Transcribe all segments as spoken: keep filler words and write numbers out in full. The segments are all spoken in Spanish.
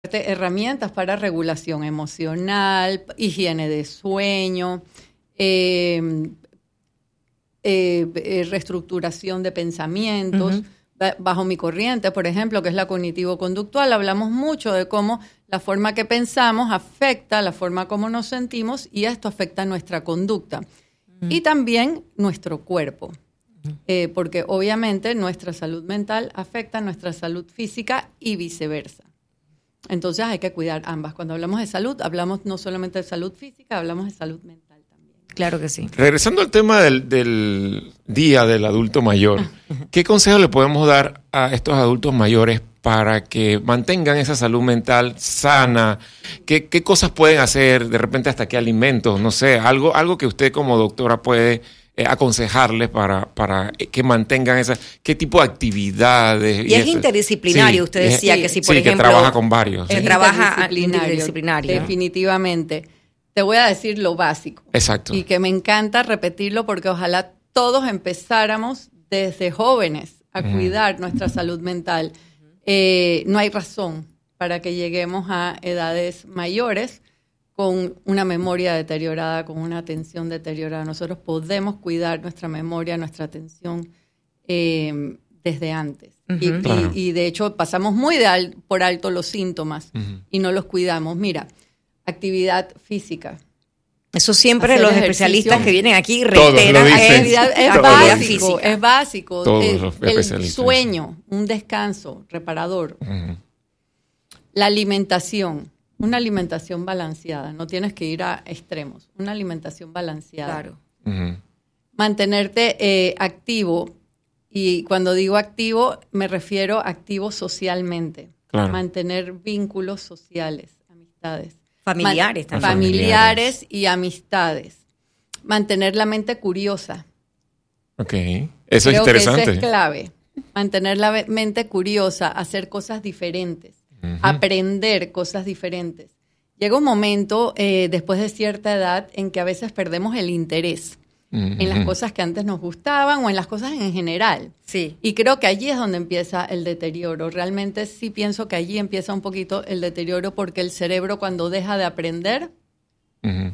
herramientas para regulación emocional, higiene de sueño, eh, eh, eh, reestructuración de pensamientos. Uh-huh. Bajo mi corriente, por ejemplo, que es la cognitivo-conductual, hablamos mucho de cómo la forma que pensamos afecta la forma como nos sentimos y esto afecta nuestra conducta. Uh-huh. Y también nuestro cuerpo, uh-huh. eh, porque obviamente nuestra salud mental afecta nuestra salud física y viceversa. Entonces hay que cuidar ambas. Cuando hablamos de salud, hablamos no solamente de salud física, hablamos de salud mental. Claro que sí. Regresando al tema del, del Día del Adulto Mayor, ¿qué consejo le podemos dar a estos adultos mayores para que mantengan esa salud mental sana? ¿Qué, qué cosas pueden hacer? De repente hasta qué alimentos, no sé, algo, algo que usted como doctora puede eh, aconsejarles para, para que mantengan esa, qué tipo de actividades. Y, y es eso. Interdisciplinario, sí, usted decía es, que si por sí, ejemplo... que trabaja con varios. Que es trabaja interdisciplinario, interdisciplinario. Definitivamente. Te voy a decir lo básico. Exacto. Y que me encanta repetirlo porque ojalá todos empezáramos desde jóvenes a uh-huh. cuidar nuestra salud mental. Eh, no hay razón para que lleguemos a edades mayores con una memoria deteriorada, con una atención deteriorada. Nosotros podemos cuidar nuestra memoria, nuestra atención eh, desde antes. Uh-huh. Y, claro. y, y de hecho pasamos muy de al, por alto los síntomas uh-huh. y no los cuidamos. Mira, actividad física. Eso siempre hacer los especialistas que vienen aquí reiteran. Es, es básico, es básico. Todos el, los especialistas. El sueño, un descanso reparador. Uh-huh. La alimentación, una alimentación balanceada. No tienes que ir a extremos. Una alimentación balanceada. Claro. Uh-huh. Mantenerte eh, activo. Y cuando digo activo, me refiero a activo socialmente. Claro. Mantener vínculos sociales, amistades. Familiares Man- también. Familiares y amistades. Mantener la mente curiosa. Ok, eso Creo es interesante. Que eso es clave. Mantener la mente curiosa, hacer cosas diferentes, uh-huh. aprender cosas diferentes. Llega un momento, eh, después de cierta edad, en que a veces perdemos el interés uh-huh. en las cosas que antes nos gustaban o en las cosas en general. Sí. Y creo que allí es donde empieza el deterioro. Realmente sí pienso que allí empieza un poquito el deterioro porque el cerebro cuando deja de aprender, uh-huh.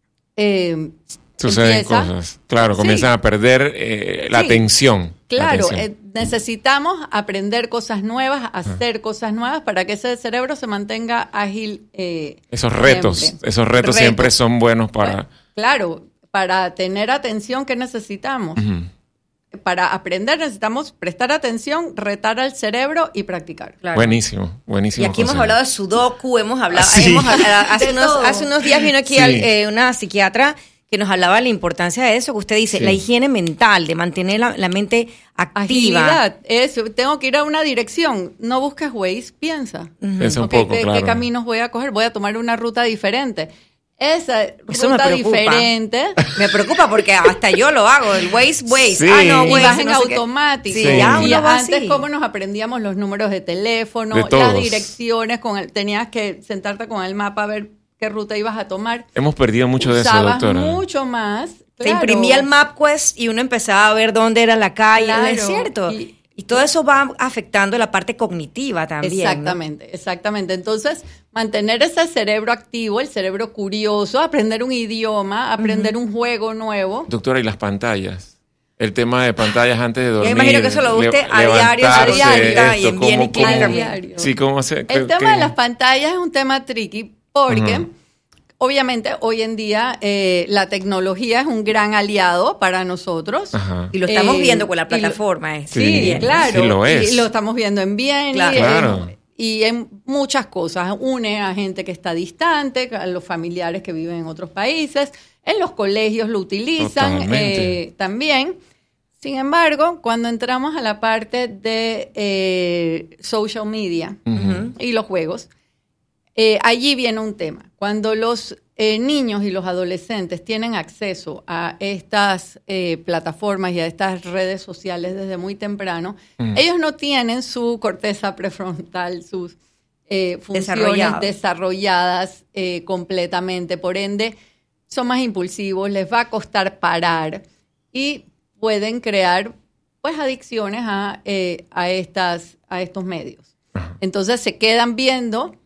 eh, suceden empieza, cosas. Claro, comienzan sí. a perder eh, la sí. atención. Claro, la atención. Eh, necesitamos aprender cosas nuevas, hacer uh-huh. cosas nuevas para que ese cerebro se mantenga ágil. Eh, esos retos, siempre. esos retos, retos siempre son buenos para... Bueno, claro, para tener atención, ¿qué necesitamos? Uh-huh. Para aprender necesitamos prestar atención, retar al cerebro y practicar. Claro. Buenísimo, buenísimo. Y aquí José. hemos hablado de sudoku, hemos hablado, sí. hemos, hace, unos, hace unos días vino aquí sí. al, eh, una psiquiatra que nos hablaba de la importancia de eso, que usted dice, sí. la higiene mental, de mantener la, la mente activa. Agilidad, eso, tengo que ir a una dirección, no busques Waze, piensa. Uh-huh. Piensa un okay, poco, ¿qué, claro. ¿Qué caminos voy a coger? Voy a tomar una ruta diferente. Esa Eso ruta me diferente. Me preocupa porque hasta yo lo hago, el Waze, Waze. Sí. Ah, no, Waze. Y vas en no sé automático. Sí, sí. ya Y uno va antes, así. ¿cómo nos aprendíamos los números de teléfono? De las direcciones, con el, tenías que sentarte con el mapa a ver qué ruta ibas a tomar. Hemos perdido mucho de eso, Usabas doctora. mucho más. Se claro. imprimía el MapQuest y uno empezaba a ver dónde era la calle, Claro. es cierto. Y, y todo eso va afectando la parte cognitiva también. Exactamente, ¿no? exactamente. Entonces, mantener ese cerebro activo, el cerebro curioso, aprender un idioma, aprender uh-huh. un juego nuevo. Doctora, ¿y las pantallas? El tema de pantallas antes de dormir. Yo imagino que eso lo guste le, a diario, a diario, y en bien y cómo, diario. Sí, ¿cómo se, el que, tema que... de las pantallas es un tema tricky porque... Uh-huh. Obviamente, hoy en día eh, la tecnología es un gran aliado para nosotros. Ajá. Y lo estamos eh, viendo con la plataforma. Lo, sí, sí, claro. Sí lo es. Y lo estamos viendo en bien. Claro. Y, claro. en, y en muchas cosas. Une a gente que está distante, a los familiares que viven en otros países. En los colegios lo utilizan eh, también. Sin embargo, cuando entramos a la parte de eh, social media uh-huh. y los juegos, Eh, allí viene un tema. Cuando los eh, niños y los adolescentes tienen acceso a estas eh, plataformas y a estas redes sociales desde muy temprano, mm. ellos no tienen su corteza prefrontal, sus eh, funciones Desarrollado. desarrolladas eh, completamente. Por ende, son más impulsivos, les va a costar parar y pueden crear pues adicciones a, eh, a, estas, a estos medios. Entonces se quedan viendo